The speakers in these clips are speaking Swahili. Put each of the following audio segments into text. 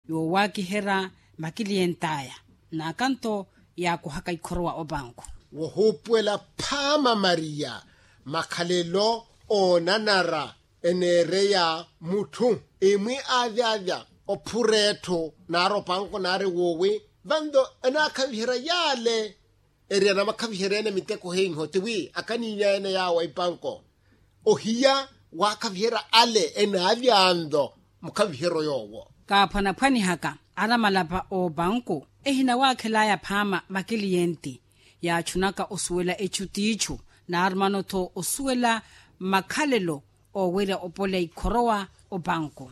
yo wakihera makilientaya na kanto ya kuhaka ikorowa o banko wohopwela phama Maria makhalelo onanara enere ya muthu imwe avya ophuretho naro banko nare wowe bando anakhavihera yale ere na makhaviherene miteko hengo tiwi akaninya ene yawa ibanko ohiya wakhavihera ale enavyando mukhavihero yowo ka phanaphani haka ana malapa o banko ehina wakhelaya phama makilienti ya chunaka osuela echutichu na armanoto osuela makhalelo o wera opole ikorowa o banko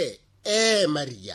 Maria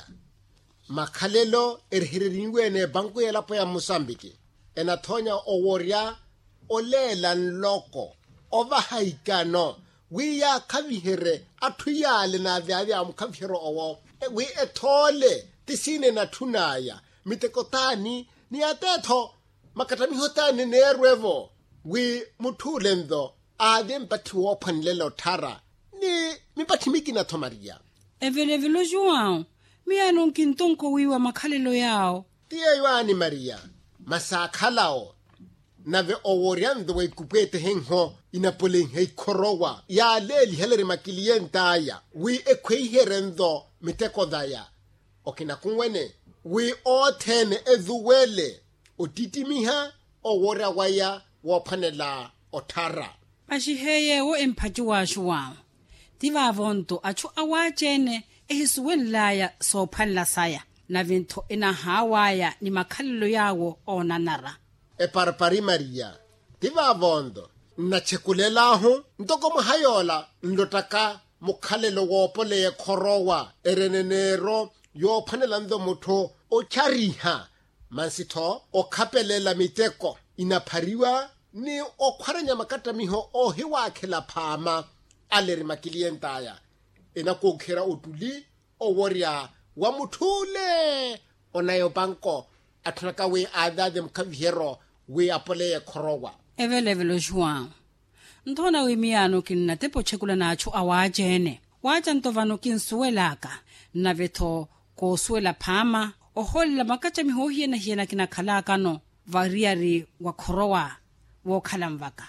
makhalelo erhiririwe ne banko ya lapo ya Mozambique enathonya oworia olela nloko ovahaikano wiya khavihere athuyale na vyavya mkhavihero owo wi ethole tisine na thunaya mitekotani ni atetho makatamihotani nerwevo wi muthulendo ade mpatthi wophanlelo thara ni mipathimiki na Maria evelevelo João miano kintonko wiwa makhalelo yao tiye yoani Maria masakhalao nave oworiando we kupete henho inapoleng hei korowa ya leli helere makilientaya wi ekhweiherendo miteko daya okina kunwene wi othene ezuwele otitimiha owora waya wophanela othara ashiheye wo emphathi washo wao tivavonto achu awachene ehisuwenlaya sophanla saya na vintho ena hawaya ni makhalelo yawo onanara eparpari Maria tivavondo nachekulelaho ntoko muhayola ndotaka mukhalelo wopole yekhorowa erenenero yophanela ndo mutho ochariha mansitho okhapelela miteko inaphariwa ni okhwaranya makatamiho ohiwakhela phama aleri makilientaya enakokhera otuli oworia wa muthule onayo banko athunaka we adade mkhavihero we apole yekhorowa evelevelo João nthona we miano kinna tepo chekula nacho awajene wacha ntovano kinsuelaka na vetho ko suela phama oholla makachami hohiena hiena kina khalakano variari wa khorowa wo khalamvaka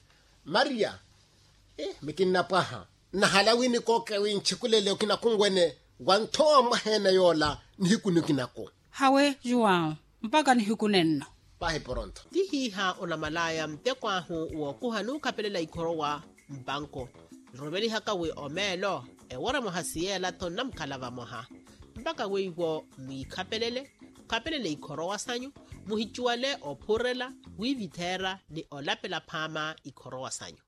Maria mikinna paha na halawini koke win chikulele kina kungwene wantho mahena yola nihikunukinako hawe João mpaka nihikunenno pahe poronto tihiha ona malaya mtekwahu wo kuhanuka pelela ikorowa mbanko robeli haka we omelo ewora mohasiela tonna mkalava moha mpaka we iwo mwikapelele kapelele ikorowa sanyu muhichuale opurela wivithera ni olapela phama ikorowa sanyu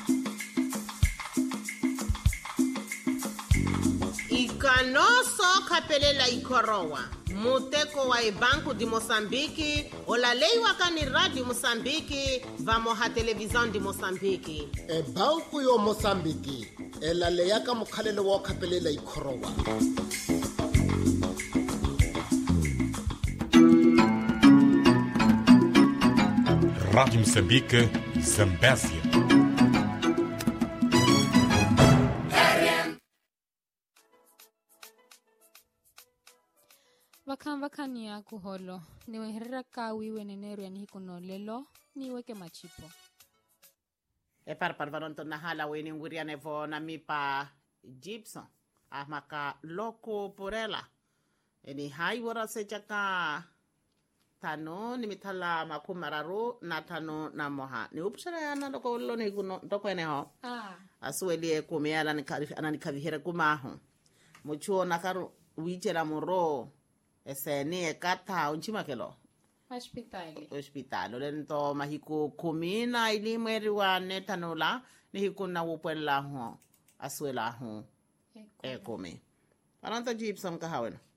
ikanoso kapelela ikorowa muteko wa Banco de Moçambique olaleiwa kani Radio Moçambique vamoha televisão de Moçambique Banco yo Moçambique elaleyaka mukhalelo wo khapelela ikhorowa Rádio Moçambique, Zambésia. Vakani ya kuholo niwe herera kawiwe neneru ya nihikuno lelo niweke machipo parvaronto na hala weni nguriane vo na mipa Gibson ahmaka loko porela eni hai wora sechaka tano ni mitala makumararu na tano na moha ni upsara yana loko lo ni kuno ndoko ene ho asuelie kumeala ni kavihere kumaho muchuo nakaru wichera muro eseni ekata unchimakelo hospital lento mahiku kumina ilimweri wa netanola nihikuna wupwela ho asuela ho ekome Aranta Gibson kahawena